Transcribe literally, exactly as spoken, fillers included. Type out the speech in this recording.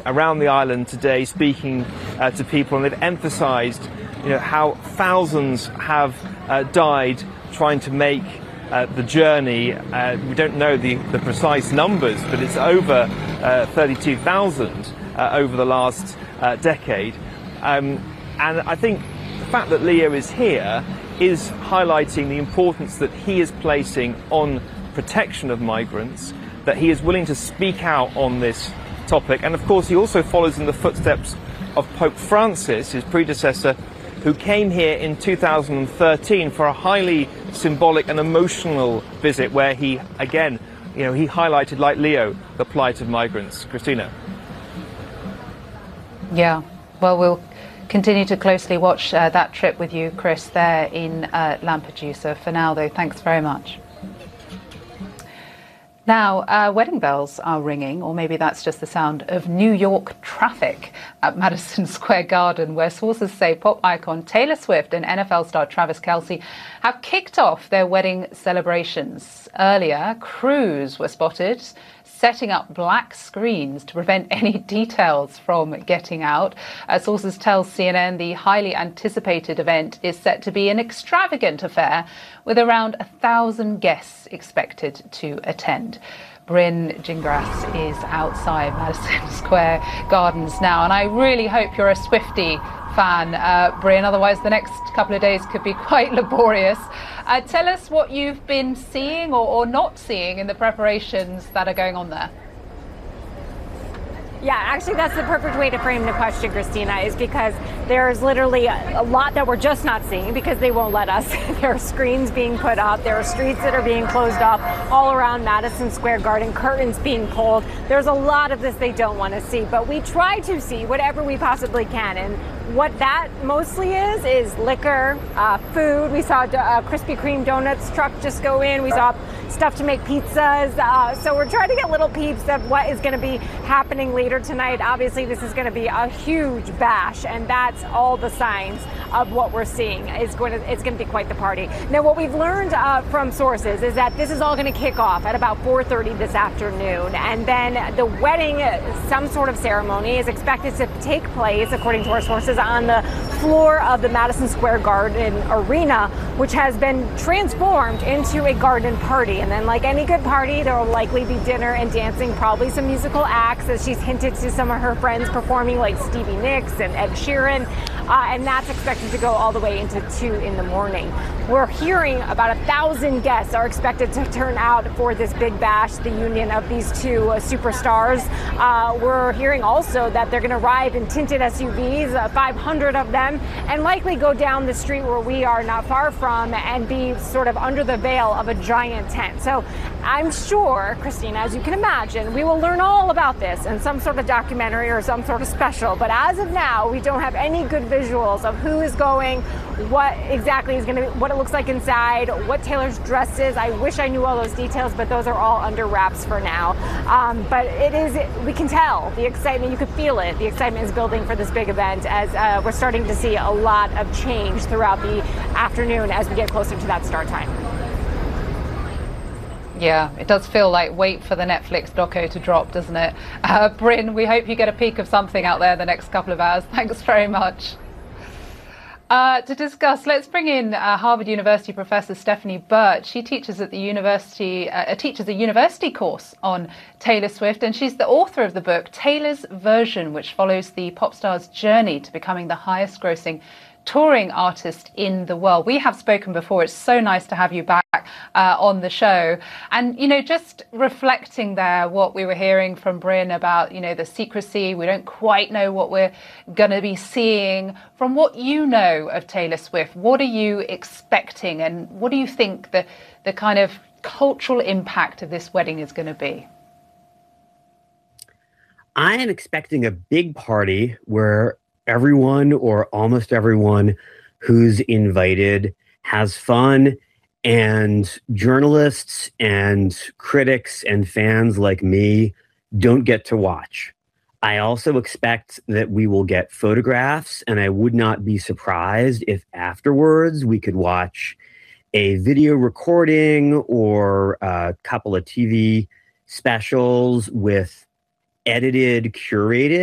around the island today speaking uh, to people, and they've emphasized, you know, how thousands have uh, died trying to make uh, the journey. Uh, we don't know the, the precise numbers, but it's over uh, thirty-two thousand uh, over the last uh, decade. Um, and I think the fact that Leo is here is highlighting the importance that he is placing on protection of migrants, that he is willing to speak out on this topic. And of course, he also follows in the footsteps of Pope Francis, his predecessor, who came here in two thousand thirteen for a highly symbolic and emotional visit where he, again, you know, he highlighted, like Leo, the plight of migrants. Christina. Yeah, well, we'll continue to closely watch uh, that trip with you, Chris, there in uh, Lampedusa. For now, though, thanks very much. Now, uh, wedding bells are ringing, or maybe that's just the sound of New York traffic at Madison Square Garden, where sources say pop icon Taylor Swift and N F L star Travis Kelce have kicked off their wedding celebrations. Earlier, crews were spotted setting up black screens to prevent any details from getting out. Uh, sources tell C N N the highly anticipated event is set to be an extravagant affair with around a thousand guests expected to attend. Bryn Gingras is outside Madison Square Gardens now, and I really hope you're a Swiftie fan, uh, Bryn, otherwise the next couple of days could be quite laborious. Uh, tell us what you've been seeing or, or not seeing in the preparations that are going on there. Yeah, actually, that's the perfect way to frame the question, Christina, is because there's literally a, a lot that we're just not seeing because they won't let us. There are screens being put up. There are streets that are being closed off all around Madison Square Garden, curtains being pulled. There's a lot of this they don't want to see, but we try to see whatever we possibly can. And what that mostly is, is liquor, uh, food. We saw a Krispy Kreme donuts truck just go in. We saw stuff to make pizzas. Uh, so we're trying to get little peeps of what is going to be happening later tonight. Obviously, this is going to be a huge bash, and that's all the signs of what we're seeing. It's going to, it's going to be quite the party. Now, what we've learned uh, from sources is that this is all going to kick off at about four thirty this afternoon, and then the wedding, some sort of ceremony, is expected to take place, according to our sources, on the floor of the Madison Square Garden arena, which has been transformed into a garden party. And then, like any good party, there will likely be dinner and dancing, probably some musical acts, as she's hinted to some of her friends performing, like Stevie Nicks and Ed Sheeran. Uh, and that's expected to go all the way into two in the morning. We're hearing about a thousand guests are expected to turn out for this big bash, the union of these two uh, superstars. Uh, we're hearing also that they're going to ride in tinted S U Vs, uh, five hundred of them, and likely go down the street where we are not far from and be sort of under the veil of a giant tent. So I'm sure, Christina, as you can imagine, we will learn all about this in some sort of documentary or some sort of special. But as of now, we don't have any good visuals of who is going, what exactly is going to, what it looks like inside, what Taylor's dress is. I wish I knew all those details, but those are all under wraps for now. Um, but it is, we can tell the excitement, you could feel it. The excitement is building for this big event as uh, we're starting to see a lot of change throughout the afternoon as we get closer to that start time. Yeah, it does feel like wait for the Netflix doco to drop, doesn't it? Uh, Bryn, we hope you get a peek of something out there the next couple of hours. Thanks very much. Uh, to discuss, let's bring in uh, Harvard University professor Stephanie Burt. She teaches at the university, uh, teaches a university course on Taylor Swift, and she's the author of the book Taylor's Version, which follows the pop star's journey to becoming the highest-grossing touring artist in the world. We have spoken before. It's so nice to have you back uh, on the show. And, you know, just reflecting there what we were hearing from Bryn about, you know, the secrecy. We don't quite know what we're going to be seeing. From what you know of Taylor Swift, what are you expecting, and what do you think the, the kind of cultural impact of this wedding is going to be? I am expecting a big party where everyone or almost everyone who's invited has fun, and journalists and critics and fans like me don't get to watch. I also expect that we will get photographs, and I would not be surprised if afterwards we could watch a video recording or a couple of T V specials with edited, curated